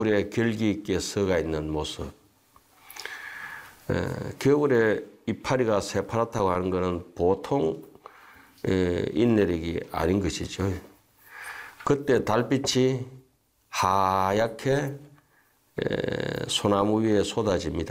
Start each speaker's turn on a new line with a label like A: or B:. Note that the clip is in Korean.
A: 겨울에 결기 있게 서가 있는 모습. 겨울에 이파리가 새파랗다고 하는 것은 보통 인내력이 아닌 것이죠. 그때 달빛이 하얗게 소나무 위에 쏟아집니다.